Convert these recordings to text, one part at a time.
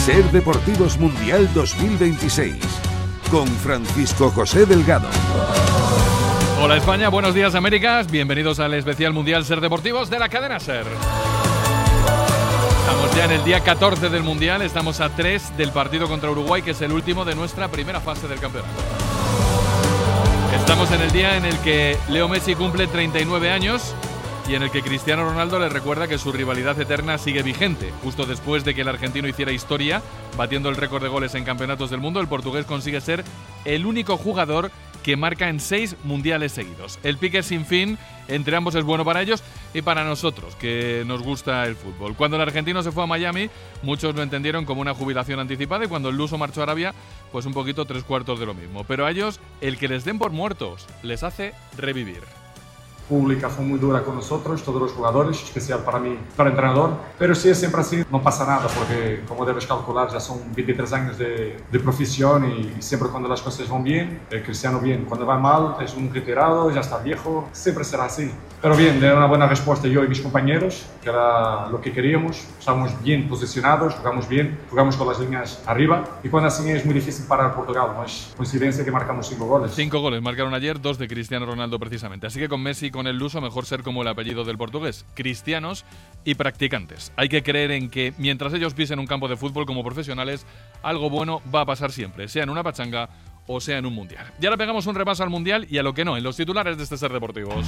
Ser Deportivos Mundial 2026 con Francisco José Delgado. Hola España, buenos días Américas, bienvenidos al especial Mundial Ser Deportivos de la cadena Ser. Estamos ya en el día 14 del Mundial, estamos a 3 del partido contra Uruguay, que es el último de nuestra primera fase del campeonato. Estamos en el día en el que Leo Messi cumple 39 años y en el que Cristiano Ronaldo le recuerda que su rivalidad eterna sigue vigente. Justo después de que el argentino hiciera historia, batiendo el récord de goles en campeonatos del mundo, el portugués consigue ser el único jugador que marca en 6 mundiales seguidos. El pique sin fin entre ambos es bueno para ellos y para nosotros, que nos gusta el fútbol. Cuando el argentino se fue a Miami, muchos lo entendieron como una jubilación anticipada, y cuando el luso marchó a Arabia, pues un poquito 3/4 de lo mismo. Pero a ellos, el que les den por muertos les hace revivir. Pública fue muy dura con nosotros, todos los jugadores, especial para mí, para el entrenador. Pero si es siempre así, no pasa nada, porque como debes calcular, ya son 23 años de profesión y siempre cuando las cosas van bien, el Cristiano bien. Cuando va mal, es un retirado, ya está viejo, siempre será así. Pero bien, de una buena respuesta yo y mis compañeros, que era lo que queríamos. Estamos bien posicionados, jugamos bien, jugamos con las líneas arriba. Y cuando así es muy difícil parar a Portugal, no es coincidencia que marcamos 5 goles. 5 goles marcaron ayer, 2 de Cristiano Ronaldo precisamente. Así que con Messi y con el luso, mejor ser como el apellido del portugués, cristianos y practicantes. Hay que creer en que mientras ellos pisen un campo de fútbol como profesionales, algo bueno va a pasar siempre, sea en una pachanga o sea en un mundial. Y ahora pegamos un repaso al mundial y a lo que no, en los titulares de este Ser Deportivos.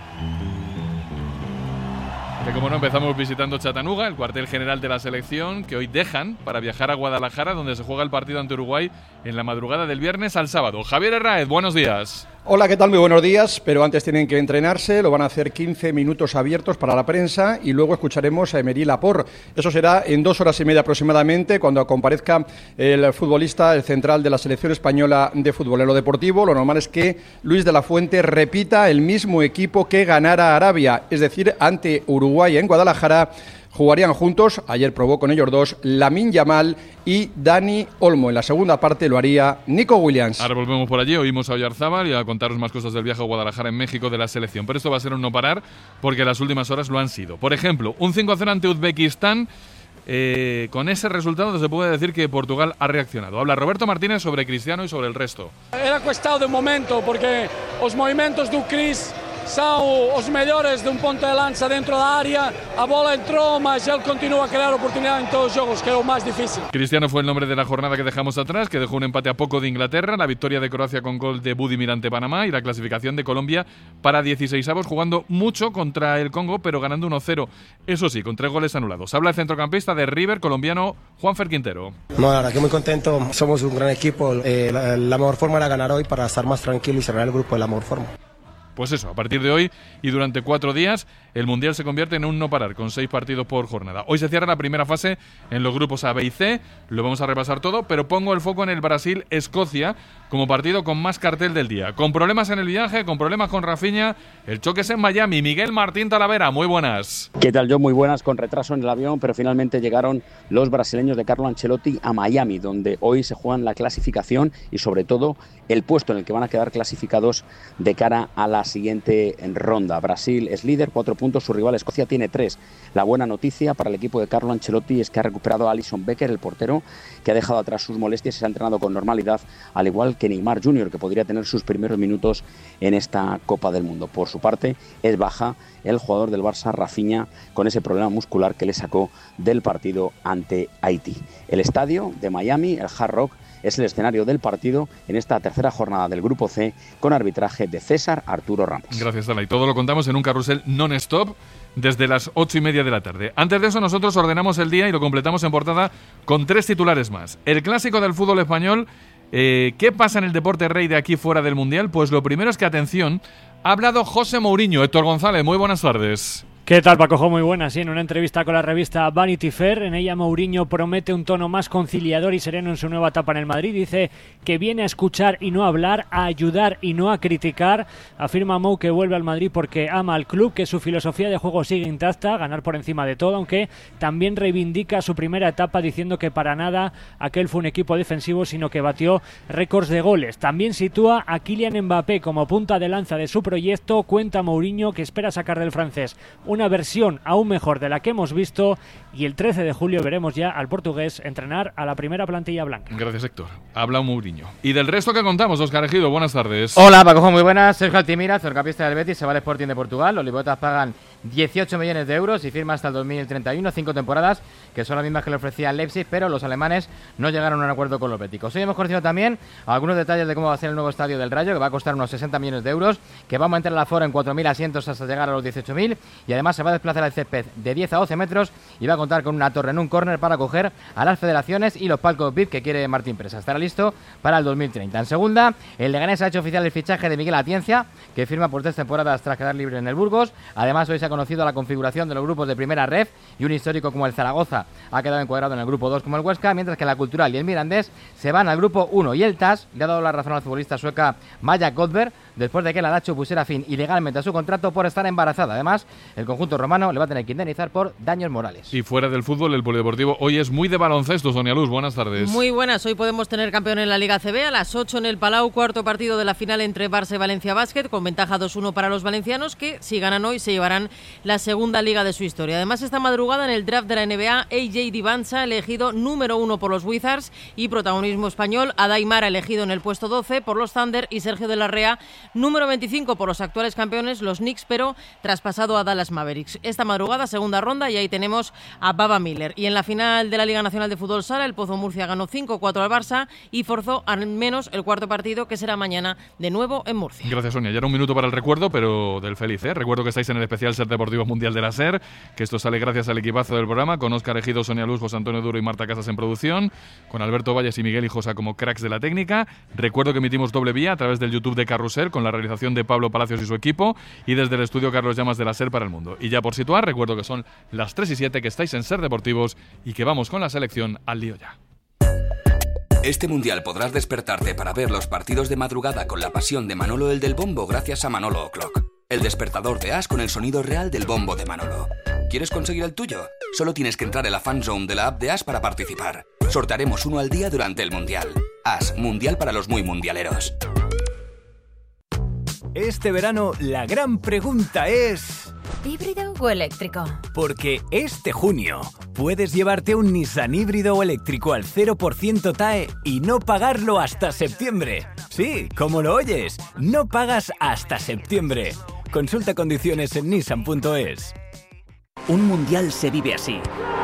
Que como no, empezamos visitando Chattanooga, el cuartel general de la selección, que hoy dejan para viajar a Guadalajara, donde se juega el partido ante Uruguay en la madrugada del viernes al sábado. Javier Herráez, buenos días. Hola, ¿qué tal? Muy buenos días, pero antes tienen que entrenarse, lo van a hacer 15 minutos abiertos para la prensa y luego escucharemos a Emery Laporte. Eso será en 2 horas y media aproximadamente, cuando comparezca el futbolista, el central de la selección española de fútbol. En lo deportivo, lo normal es que Luis de la Fuente repita el mismo equipo que ganara Arabia, es decir, ante Uruguay en Guadalajara. Jugarían juntos, ayer probó con ellos dos, Lamine Yamal y Dani Olmo. En la segunda parte lo haría Nico Williams. Ahora volvemos por allí, oímos a Oyarzábal y a contaros más cosas del viaje a Guadalajara en México de la selección. Pero esto va a ser un no parar, porque las últimas horas lo han sido. Por ejemplo, un 5-0 ante Uzbekistán. Con ese resultado se puede decir que Portugal ha reaccionado. Habla Roberto Martínez sobre Cristiano y sobre el resto. Era cuestión de momento, porque los movimientos do Cris são os melhores de um ponto de lança dentro da área. A bola entrou, mas ele continua a crear oportunidades en todos los juegos, que é o más difícil. Cristiano fue el nombre de la jornada que dejamos atrás, que dejó un empate a poco de Inglaterra, la victoria de Croacia con gol de Budimir ante Panamá y la clasificación de Colombia para 16avos, jugando mucho contra el Congo, pero ganando 1-0. Eso sí, con 3 goles anulados. Habla el centrocampista de River, colombiano Juanfer Quintero. No, la verdad que muy contento. Somos un gran equipo. La mejor forma era ganar hoy para estar más tranquilo y cerrar el grupo de la mejor forma. Pues eso, a partir de hoy y durante 4 días, el Mundial se convierte en un no parar, con 6 partidos por jornada. Hoy se cierra la primera fase en los grupos A, B y C, lo vamos a repasar todo, pero pongo el foco en el Brasil-Escocia como partido con más cartel del día. Con problemas en el viaje, con problemas con Rafinha, el choque es en Miami. Miguel Martín Talavera, muy buenas. ¿Qué tal, John? Muy buenas, con retraso en el avión, pero finalmente llegaron los brasileños de Carlo Ancelotti a Miami, donde hoy se juegan la clasificación y sobre todo el puesto en el que van a quedar clasificados de cara a la siguiente ronda. Brasil es líder, 4 puntos, su rival Escocia tiene 3. La buena noticia para el equipo de Carlo Ancelotti es que ha recuperado a Alisson Becker, el portero, que ha dejado atrás sus molestias y se ha entrenado con normalidad, al igual que Neymar Jr., que podría tener sus primeros minutos en esta Copa del Mundo. Por su parte, es baja el jugador del Barça, Rafinha, con ese problema muscular que le sacó del partido ante Haití. El estadio de Miami, el Hard Rock, es el escenario del partido en esta tercera jornada del Grupo C, con arbitraje de César Arturo Ramos. Gracias, Tala. Y todo lo contamos en un carrusel non-stop desde las 8:30 de la tarde. Antes de eso, nosotros ordenamos el día y lo completamos en portada con 3 titulares más. El clásico del fútbol español. ¿Qué pasa en el deporte rey de aquí fuera del Mundial? Pues lo primero es que, atención, ha hablado José Mourinho. Héctor González, muy buenas tardes. ¿Qué tal, Paco? Muy buenas. Sí, en una entrevista con la revista Vanity Fair, en ella Mourinho promete un tono más conciliador y sereno en su nueva etapa en el Madrid. Dice que viene a escuchar y no a hablar, a ayudar y no a criticar. Afirma Mou que vuelve al Madrid porque ama al club, que su filosofía de juego sigue intacta, ganar por encima de todo, aunque también reivindica su primera etapa diciendo que para nada aquel fue un equipo defensivo, sino que batió récords de goles. También sitúa a Kylian Mbappé como punta de lanza de su proyecto. Cuenta Mourinho que espera sacar del francés una versión aún mejor de la que hemos visto, y el 13 de julio veremos ya al portugués entrenar a la primera plantilla blanca. Gracias, Héctor. Habla Mourinho. Y del resto que contamos, Óscar Ejido, buenas tardes. Hola, Paco, muy buenas. Sergio Altimira, centrocampista del Betis, se va al Sporting de Portugal. Los libotas pagan 18 millones de euros y firma hasta el 2031, 5 temporadas, que son las mismas que le ofrecía el Leipzig, pero los alemanes no llegaron a un acuerdo con los béticos. Hoy hemos conocido también algunos detalles de cómo va a ser el nuevo estadio del Rayo, que va a costar unos 60 millones de euros, que va a aumentar el aforo en 4.000 asientos hasta llegar a los 18.000, y además se va a desplazar el césped de 10 a 12 metros y va a contar con una torre en un córner para acoger a las federaciones y los palcos VIP que quiere Martín Presa. Estará listo para el 2030. En segunda, el Leganés ha hecho oficial el fichaje de Miguel Atienza, que firma por 3 temporadas tras quedar libre en el Burgos. Además, hoy se ha conocido la configuración de los grupos de primera ref, y un histórico como el Zaragoza ha quedado encuadrado en el grupo 2 como el Huesca, mientras que la Cultural y el Mirandés se van al grupo 1, y el TAS le ha dado la razón al futbolista sueca Maja Godberg después de que el Alacho pusiera fin ilegalmente a su contrato por estar embarazada. Además, el conjunto romano le va a tener que indemnizar por daños morales. Y fuera del fútbol, el polideportivo hoy es muy de baloncesto. Sonia Luz, buenas tardes. Muy buenas, hoy podemos tener campeón en la Liga CB a las 8 en el Palau, cuarto partido de la final entre Barça y Valencia Basket, con ventaja 2-1 para los valencianos, que si ganan hoy se llevarán la segunda liga de su historia. Además, esta madrugada en el draft de la NBA, AJ Divanza elegido número 1 por los Wizards, y protagonismo español, Adaimara elegido en el puesto 12 por los Thunder, y Sergio de la Rea número 25 por los actuales campeones, los Knicks, pero traspasado a Dallas Mavericks. Esta madrugada, segunda ronda, y ahí tenemos a Baba Miller. Y en la final de la Liga Nacional de Fútbol Sala, el Pozo Murcia ganó 5-4 al Barça y forzó al menos el cuarto partido, que será mañana de nuevo en Murcia. Gracias, Sonia. Ya era un minuto para el recuerdo, pero del feliz, ¿eh? Recuerdo que estáis en el especial Ser Deportivos Mundial de la SER, que esto sale gracias al equipazo del programa, con Óscar Ejido, Sonia Luz, José Antonio Duro y Marta Casas en producción, con Alberto Valles y Miguel Hijosa como cracks de la técnica. Recuerdo que emitimos doble vía a través del YouTube de Carrusel, con la realización de Pablo Palacios y su equipo, y desde el estudio Carlos Llamas de la SER para el mundo. Y ya por situar, recuerdo que son las 3:07, que estáis en Ser Deportivos y que vamos con la selección al lío ya. Este mundial podrás despertarte para ver los partidos de madrugada con la pasión de Manolo el del Bombo gracias a Manolo O'Clock, el despertador de As con el sonido real del bombo de Manolo. ¿Quieres conseguir el tuyo? Solo tienes que entrar en la fanzone de la app de As para participar. Sortearemos uno al día durante el mundial. As, mundial para los muy mundialeros. Este verano la gran pregunta es... ¿híbrido o eléctrico? Porque este junio puedes llevarte un Nissan híbrido o eléctrico al 0% TAE y no pagarlo hasta septiembre. Sí, como lo oyes, no pagas hasta septiembre. Consulta condiciones en nissan.es. Un mundial se vive así.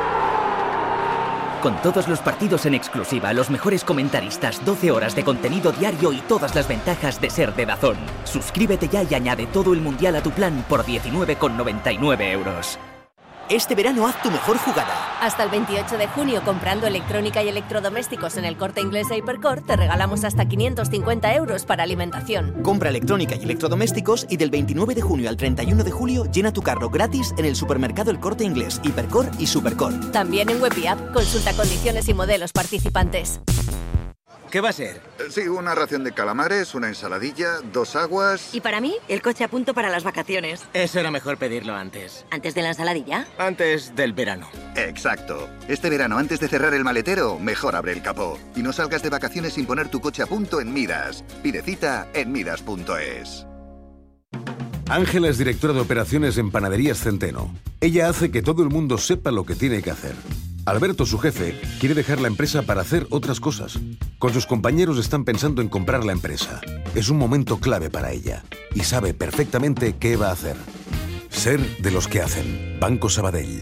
Con todos los partidos en exclusiva, los mejores comentaristas, 12 horas de contenido diario y todas las ventajas de ser de DAZN. Suscríbete ya y añade todo el mundial a tu plan por 19,99 euros. Este verano haz tu mejor jugada. Hasta el 28 de junio, comprando electrónica y electrodomésticos en el Corte Inglés e Hipercor, te regalamos hasta 550 euros para alimentación. Compra electrónica y electrodomésticos y del 29 de junio al 31 de julio llena tu carro gratis en el supermercado El Corte Inglés, Hipercor y Supercor. También en web y app. Consulta condiciones y modelos participantes. ¿Qué va a ser? Sí, una ración de calamares, una ensaladilla, 2 aguas... Y para mí, el coche a punto para las vacaciones. Eso era mejor pedirlo antes. ¿Antes de la ensaladilla? Antes del verano. Exacto. Este verano, antes de cerrar el maletero, mejor abre el capó. Y no salgas de vacaciones sin poner tu coche a punto en Midas. Pide cita en midas.es. Ángela es directora de operaciones en Panaderías Centeno. Ella hace que todo el mundo sepa lo que tiene que hacer. Alberto, su jefe, quiere dejar la empresa para hacer otras cosas. Con sus compañeros están pensando en comprar la empresa. Es un momento clave para ella y sabe perfectamente qué va a hacer. Ser de los que hacen. Banco Sabadell.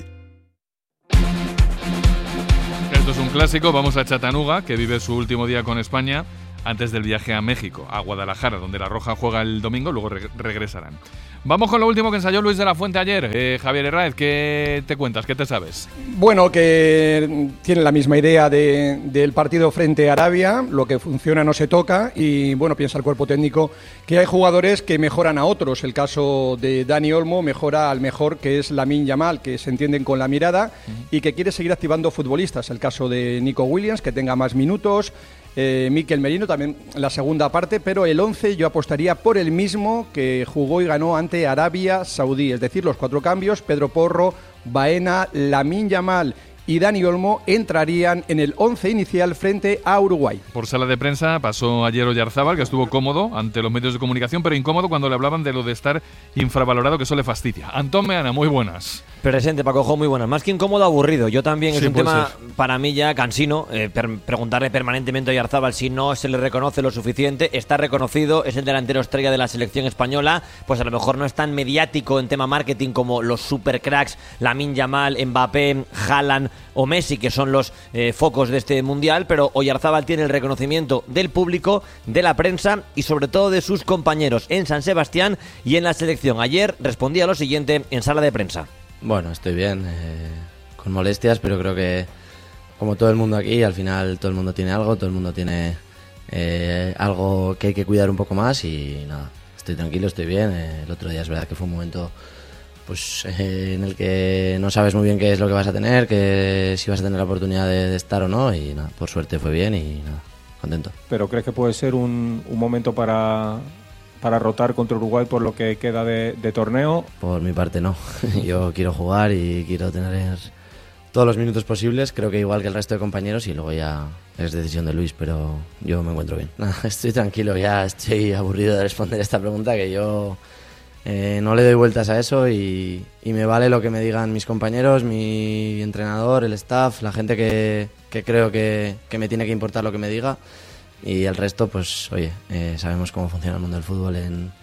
Esto es un clásico. Vamos a Chattanooga, que vive su último día con España antes del viaje a México, a Guadalajara, donde la Roja juega el domingo, luego regresarán. Vamos con lo último que ensayó Luis de la Fuente ayer. Javier Herráez, ¿qué te cuentas? ¿Qué te sabes? Bueno, que tiene la misma idea del partido frente a Arabia, lo que funciona no se toca, y bueno, piensa el cuerpo técnico que hay jugadores que mejoran a otros. El caso de Dani Olmo mejora al mejor, que es Lamine Yamal, que se entienden con la mirada y que quiere seguir activando futbolistas. El caso de Nico Williams, que tenga más minutos, Mikel Merino también la segunda parte, pero el 11 yo apostaría por el mismo que jugó y ganó ante Arabia Saudí, es decir, los 4 cambios: Pedro Porro, Baena, Lamine Yamal y Dani Olmo entrarían en el 11 inicial frente a Uruguay. Por sala de prensa pasó ayer Oyarzábal, que estuvo cómodo ante los medios de comunicación, pero incómodo cuando le hablaban de lo de estar infravalorado, que eso le fastidia. Antón Meana, muy buenas. Presente, Paco, muy buenas. Más que incómodo, aburrido. Yo también, sí, es un tema para mí ya cansino, preguntarle permanentemente a Oyarzábal si no se le reconoce lo suficiente. Está reconocido, es el delantero estrella de la selección española, pues a lo mejor no es tan mediático en tema marketing como los supercracks Lamine Yamal, Mbappé, Haaland o Messi, que son los focos de este mundial, pero Oyarzábal tiene el reconocimiento del público, de la prensa y sobre todo de sus compañeros en San Sebastián y en la selección. Ayer respondía lo siguiente en sala de prensa. Bueno, estoy bien, con molestias, pero creo que como todo el mundo aquí, al final todo el mundo tiene algo, todo el mundo tiene algo que hay que cuidar un poco más y nada, estoy tranquilo, estoy bien. El otro día es verdad que fue un momento pues en el que no sabes muy bien qué es lo que vas a tener, que si vas a tener la oportunidad de estar o no, y nada, por suerte fue bien y nada, contento. ¿Pero crees que puede ser un momento para rotar contra Uruguay por lo que queda de torneo? Por mi parte no, yo quiero jugar y quiero tener todos los minutos posibles, creo que igual que el resto de compañeros, y luego ya es decisión de Luis, pero yo me encuentro bien. Estoy tranquilo, ya estoy aburrido de responder esta pregunta, que yo no le doy vueltas a eso y me vale lo que me digan mis compañeros, mi entrenador, el staff, la gente que creo que me tiene que importar lo que me diga. Y el resto, pues oye, sabemos cómo funciona el mundo del fútbol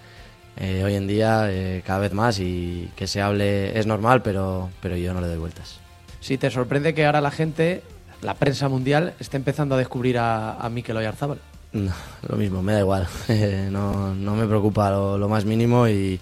hoy en día, cada vez más, y que se hable es normal, pero yo no le doy vueltas. Si te sorprende que ahora la gente, la prensa mundial, esté empezando a descubrir a Mikel Oyarzábal. No, lo mismo, me da igual, no me preocupa lo más mínimo y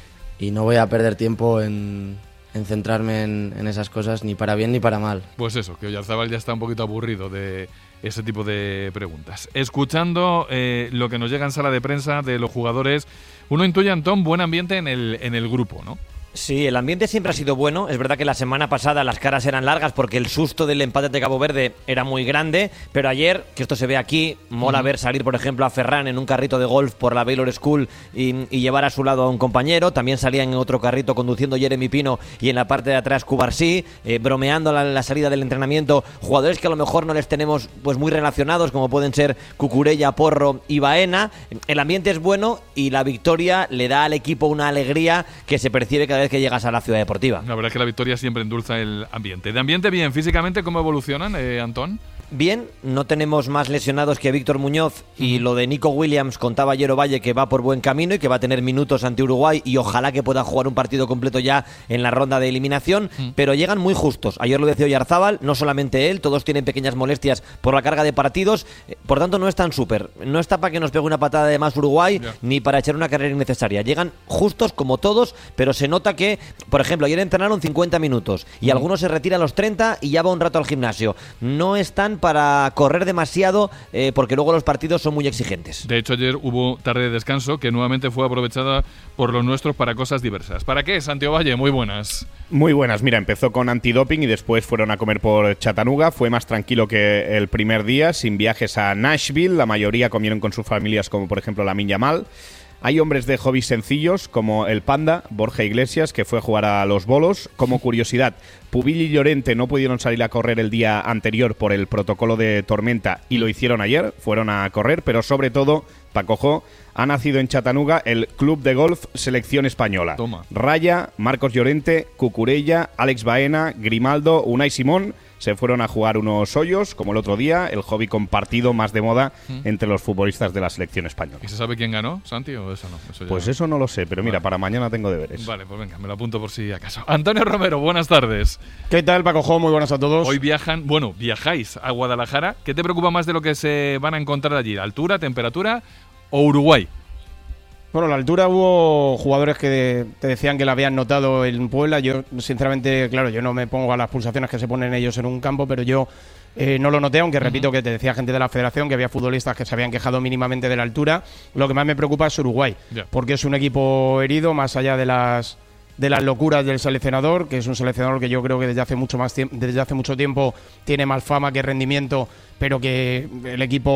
no voy a perder tiempo en centrarme en esas cosas, ni para bien ni para mal. Pues eso, que Oyarzábal ya está un poquito aburrido de ese tipo de preguntas. Escuchando lo que nos llega en sala de prensa de los jugadores, uno intuye, Antón, buen ambiente en el grupo, ¿no? Sí, el ambiente siempre ha sido bueno. Es verdad que la semana pasada las caras eran largas porque el susto del empate de Cabo Verde era muy grande, pero ayer, que esto se ve aquí, mola ver salir, por ejemplo, a Ferran en un carrito de golf por la Baylor School y llevar a su lado a un compañero. También salían en otro carrito conduciendo Jeremy Pino y en la parte de atrás Cubarsí, bromeando a la salida del entrenamiento jugadores que a lo mejor no les tenemos pues muy relacionados, como pueden ser Cucurella, Porro y Baena. El ambiente es bueno y la victoria le da al equipo una alegría que se percibe cada vez que llegas a la ciudad deportiva. La verdad es que la victoria siempre endulza el ambiente. De ambiente bien, físicamente, ¿cómo evolucionan, Antón? Bien, no tenemos más lesionados que Víctor Muñoz y lo de Nico Williams, contaba ayer Ovalle que va por buen camino y que va a tener minutos ante Uruguay y ojalá que pueda jugar un partido completo ya en la ronda de eliminación, pero llegan muy justos. Ayer lo decía Oyarzábal, no solamente él, todos tienen pequeñas molestias por la carga de partidos, por tanto no están súper. No está para que nos pegue una patada de más Uruguay ni para echar una carrera innecesaria. Llegan justos como todos, pero se nota que, por ejemplo, ayer entrenaron 50 minutos y algunos se retiran a los 30 y ya va un rato al gimnasio. No están para correr demasiado porque luego los partidos son muy exigentes. De hecho, ayer hubo tarde de descanso que nuevamente fue aprovechada por los nuestros para cosas diversas. ¿Para qué, Santiago Valle? Muy buenas. Muy buenas. Mira, empezó con antidoping y después fueron a comer por Chattanooga. Fue más tranquilo que el primer día, sin viajes a Nashville. La mayoría comieron con sus familias, como por ejemplo Lamine Yamal. Hay hombres de hobbies sencillos, como el Panda, Borja Iglesias, que fue a jugar a los bolos. Como curiosidad, Pubil y Llorente no pudieron salir a correr el día anterior por el protocolo de tormenta y lo hicieron ayer, fueron a correr, pero sobre todo, Paco Jo, ha nacido en Chattanooga el Club de Golf Selección Española. Toma. Raya, Marcos Llorente, Cucurella, Alex Baena, Grimaldo, Unai Simón se fueron a jugar unos hoyos, como el otro día, el hobby compartido más de moda entre los futbolistas de la selección española. ¿Y se sabe quién ganó, Santi, o eso no? Eso ya pues eso no lo sé, pero mira, para mañana tengo deberes. Vale, pues venga, me lo apunto por si acaso. Antonio Romero, buenas tardes. ¿Qué tal, Paco Jo? Muy buenas a todos. Hoy viajáis a Guadalajara. ¿Qué te preocupa más de lo que se van a encontrar allí? ¿Altura, temperatura o Uruguay? Bueno, la altura hubo jugadores que te decían que la habían notado en Puebla. Yo, sinceramente, claro, yo no me pongo a las pulsaciones que se ponen ellos en un campo, pero yo no lo noté, aunque repito que te decía gente de la federación que había futbolistas que se habían quejado mínimamente de la altura. Lo que más me preocupa es Uruguay, porque es un equipo herido, más allá de las locuras del seleccionador, que es un seleccionador que yo creo que desde hace mucho tiempo tiene más fama que rendimiento, pero que el equipo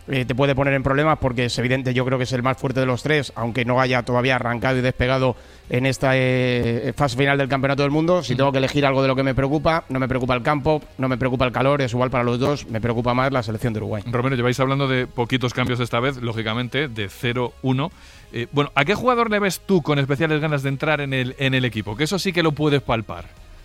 te puede poner en problemas porque es evidente, yo creo que es el más fuerte de los tres, aunque no haya todavía arrancado y despegado en esta fase final del Campeonato del Mundo. Si tengo que elegir algo de lo que me preocupa, no me preocupa el campo, no me preocupa el calor, es igual para los dos, me preocupa más la selección de Uruguay. Romero, lleváis hablando de poquitos cambios esta vez, lógicamente, de 0-1. Bueno, ¿a qué jugador le ves tú con especiales ganas de entrar en el equipo? Que eso sí que lo puedes palpar.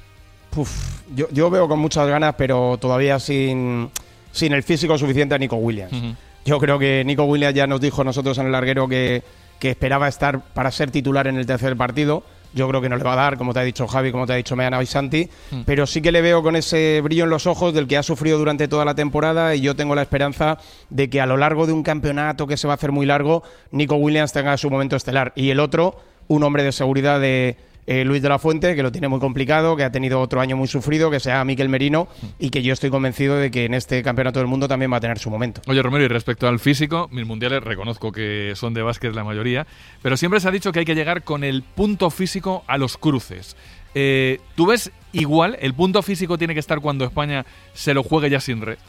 Yo veo con muchas ganas, pero todavía sin el físico suficiente a Nico Williams. Yo creo que Nico Williams ya nos dijo a nosotros en el larguero que esperaba estar para ser titular en el tercer partido. Yo creo que no le va a dar, como te ha dicho Javi, como te ha dicho Meana y Santi, pero sí que le veo con ese brillo en los ojos del que ha sufrido durante toda la temporada, y yo tengo la esperanza de que a lo largo de un campeonato que se va a hacer muy largo, Nico Williams tenga su momento estelar. Y el otro, un hombre de seguridad de Luis de la Fuente, que lo tiene muy complicado, que ha tenido otro año muy sufrido, que sea Mikel Merino, y que yo estoy convencido de que en este Campeonato del Mundo también va a tener su momento. Oye, Romero, y respecto al físico, mis mundiales reconozco que son de básquet la mayoría, pero siempre se ha dicho que hay que llegar con el punto físico a los cruces. ¿Tú ves igual? ¿El punto físico tiene que estar cuando España se lo juegue ya sin red?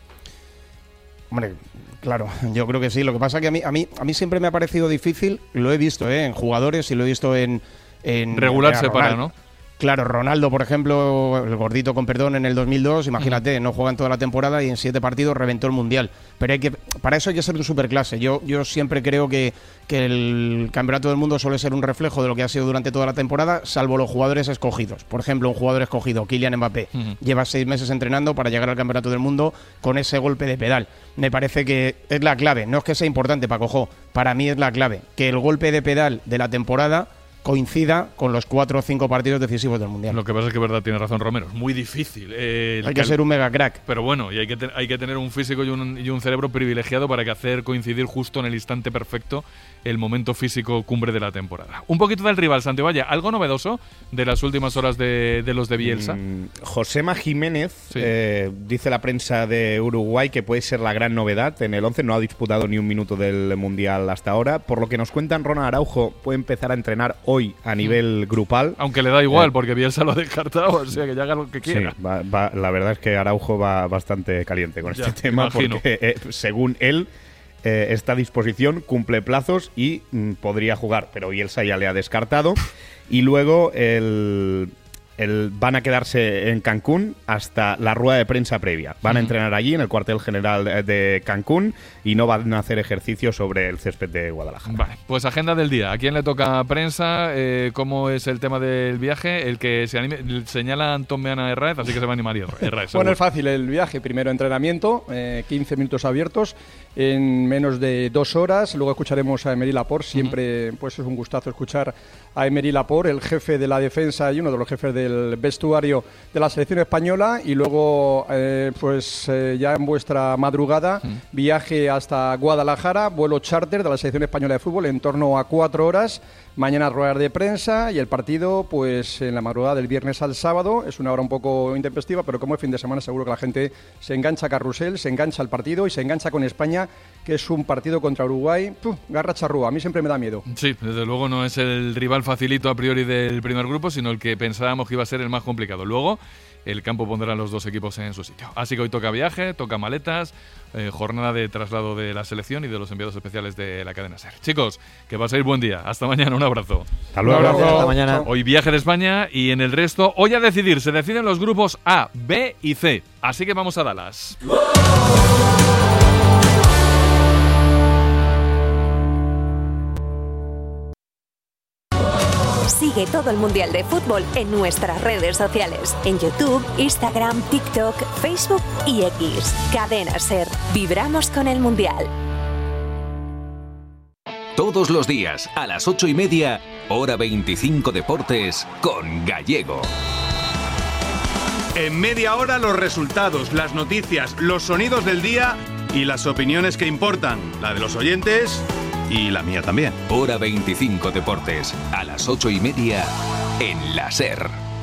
Hombre, claro, yo creo que sí. Lo que pasa es que a mí siempre me ha parecido difícil, lo he visto en jugadores y lo he visto en regularse para, ¿no? Claro, Ronaldo, por ejemplo, el gordito con perdón en el 2002, imagínate, no juega en toda la temporada y en 7 partidos reventó el Mundial. Pero para eso hay que ser un superclase. Yo siempre creo que el Campeonato del Mundo suele ser un reflejo de lo que ha sido durante toda la temporada, salvo los jugadores escogidos. Por ejemplo, un jugador escogido, Kylian Mbappé, lleva 6 meses entrenando para llegar al Campeonato del Mundo con ese golpe de pedal. Me parece que es la clave. No es que sea importante, Paco Jo, para mí es la clave. Que el golpe de pedal de la temporada coincida con los 4 o 5 partidos decisivos del Mundial. Lo que pasa es que, verdad, tiene razón Romero, es muy difícil. Hay que ser un mega crack. Pero bueno, y hay que tener un físico y un cerebro privilegiado para que hacer coincidir justo en el instante perfecto el momento físico cumbre de la temporada. Un poquito del rival, Santibaya, ¿algo novedoso de las últimas horas de los de Bielsa? Josema Jiménez, dice la prensa de Uruguay que puede ser la gran novedad en el 11, no ha disputado ni un minuto del Mundial hasta ahora. Por lo que nos cuentan, Ronald Araujo puede empezar a entrenar hoy a nivel grupal. Aunque le da igual, porque Bielsa lo ha descartado, o sea que ya haga lo que quiera. Sí, la verdad es que Araujo va bastante caliente con este tema, imagino. Porque según él, está a disposición, cumple plazos y podría jugar, pero Bielsa ya le ha descartado. Y luego van a quedarse en Cancún hasta la rueda de prensa previa. Van a entrenar allí en el cuartel general de Cancún y no van a hacer ejercicio sobre el césped de Guadalajara. Vale, pues agenda del día. ¿A quién le toca prensa? ¿Cómo es el tema del viaje? El que se anime, señala Antón Meana Herráez, así que se va a animar Herráez. Bueno, es fácil el viaje. Primero entrenamiento, 15 minutos abiertos en menos de 2 horas. Luego escucharemos a Emery Laporte. Siempre pues es un gustazo escuchar a Emery Laporte, el jefe de la defensa y uno de los jefes del vestuario de la selección española. Y luego ya en vuestra madrugada, viaje hasta Guadalajara, vuelo charter de la selección española de fútbol en torno a 4 horas. Mañana ruedas de prensa y el partido pues en la madrugada del viernes al sábado. Es una hora un poco intempestiva, pero como es fin de semana seguro que la gente se engancha a carrusel, se engancha al partido y se engancha con España, que es un partido contra Uruguay. Garra charrúa, a mí siempre me da miedo. Sí, desde luego no es el rival facilito a priori del primer grupo, sino el que pensábamos que iba a ser el más complicado. Luego el campo pondrá a los dos equipos en su sitio. Así que hoy toca viaje, toca maletas, jornada de traslado de la selección y de los enviados especiales de la cadena SER. Chicos, que paséis buen día. Hasta mañana, un abrazo. Hasta luego. Hasta mañana. Hoy viaje de España y en el resto, hoy a decidir, se deciden los grupos A, B y C. Así que vamos a Dallas. Sigue todo el Mundial de Fútbol en nuestras redes sociales. En YouTube, Instagram, TikTok, Facebook y X. Cadena SER. Vibramos con el Mundial. Todos los días, a las 8:30, hora 25 Deportes, con Gallego. En media hora los resultados, las noticias, los sonidos del día y las opiniones que importan. La de los oyentes y la mía también. Hora 25 Deportes, a las 8:30, en la SER.